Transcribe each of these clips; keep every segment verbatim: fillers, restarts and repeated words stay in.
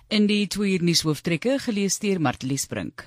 In die twee uur nuus hooftrekke gelees deur Martelies Brink.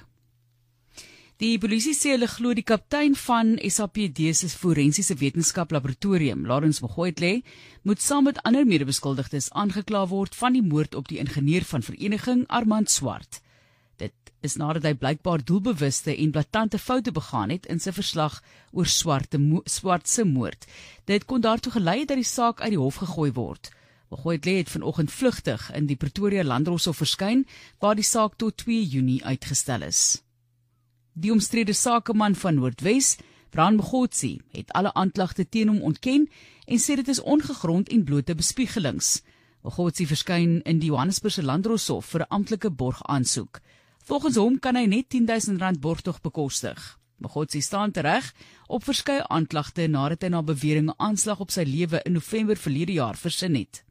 Die polisie sê hulle glo die kaptein van S A P D se forensiese wetenskap laboratorium, Lawrence Mogoetle, moet saam met ander medebeskuldigdes aangekla word van die moord op die ingenieur van Vereniging, Armand Swart. Dit is nadat hy blykbaar doelbewuste en blaatante foute begaan het in sy verslag oor Swart se moord. Dit kon daartoe gelei dat die saak uit die hof gegooi word. Mogoetle het vanoggend vlugtig in die Pretoria Landdroshof verskyn, waar die saak tot twee Junie uitgestel is. Die omstrede sakeman van Noordwes, Bran Mogotsi, het alle aanklagte teen hom ontken en sê dit is ongegrond en blote bespiegelings. Mogotsi verskyn in die Johannesburgse Landdroshof vir 'n amptelike borgaansoek. Volgens hom kan hy net tien duisend rand borgtog bekostig. Mogotsi staan tereg op verskeie aanklagte nadat hy na bewering 'n aanslag op sy lewe in November verlede jaar versin het.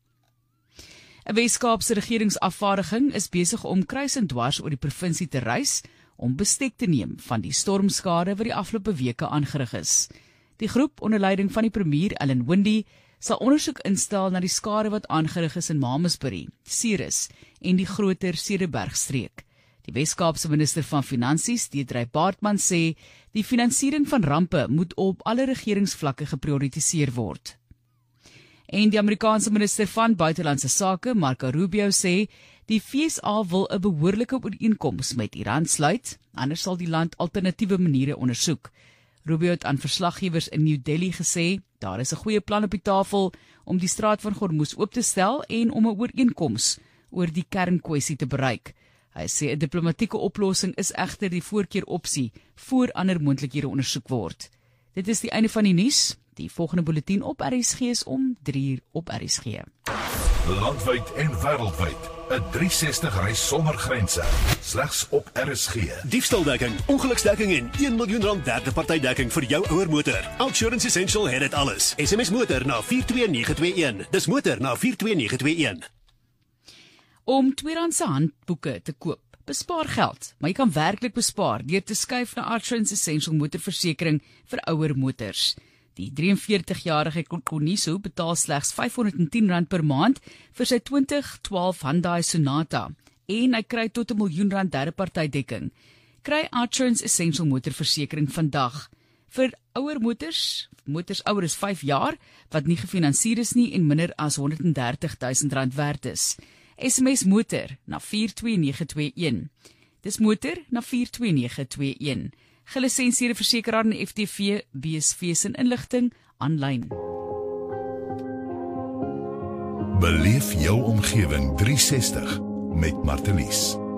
'n Wes-Kaapse regeringsafvaardiging is besig om kruis en dwars oor die provinsie te reis om bestek te neem van die stormskade wat die afgelope weke aangerig is. Die groep onder leiding van die premier Alan Windey sal ondersoek instel na die skade wat aangerig is in Mamasbury, Ceres en die groter Cederbergstreek. Die Wes-Kaapse minister van Finansies, Deidre Baartman, sê die finansiering van rampe moet op alle regeringsvlakke geprioritiseer word. En die Amerikaanse minister van Buitelandse Sake, Marco Rubio, sê die V S A wil 'n behoorlike ooreenkoms met Iran sluit, anders sal die land alternatiewe maniere ondersoek. Rubio het aan verslaggewers in New Delhi gesê, daar is 'n goeie plan op die tafel om die straat van Hormuz oop te stel en om 'n ooreenkoms oor die kernkwessie te bereik. Hy sê 'n diplomatieke oplossing is egter die voorkeuropsie voor ander moontlikhede ondersoek word. Dit is die einde van die nuus. Die volgende bulletin op R S G is om drie uur op R S G. Landwyd en wêreldwyd, 'n driehonderdsestig reis sonder grense, slegs op R S G. Diefstaldekking, ongeluksdekking en een miljoen rand derde partydekking vir jou ouer motor. Outsurance Essential het dit alles. S M S motor na vier twee nege twee een. Dis motor na vier twee nege twee een. Om tweedehandse handboeke te koop, bespaar geld, maar jy kan werklik bespaar deur te skuif na Outsurance Essential motorversekering vir ouer motors. Die drie en veertig-jarige Koniso betaal slegs vyfhonderd en tien rand per maand vir sy twintig twaalf Hyundai Sonata en hy kry tot 'n miljoen rand derde partydekking. Kry Outsurance Essential motorversekering vandag vir ouer motors, motors ouer as vyf jaar wat nie gefinansier is nie en minder as honderd en dertig duisend rand werd is. S M S motor na vier twee nege twee een. Dis motor na vier twee nege twee een. Gelisensieerde versekeraar en F T V, B S V se inligting aanlyn. Beleef jou omgewing driehonderdsestig met Martelies.